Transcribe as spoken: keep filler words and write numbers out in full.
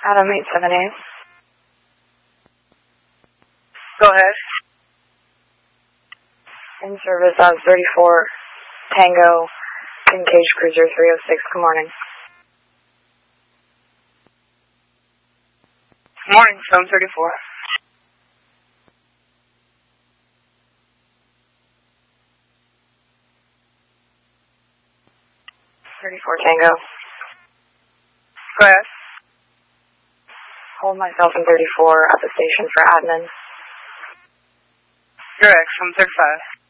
Adam eight seven eight. Go ahead. In service of thirty-four Tango in Cage Cruiser three oh six. Good morning. Good morning, seven thirty-four. thirty-four Tango. Go ahead. Hold myself in thirty-four at the station for admin. You're X, seven thirty-five.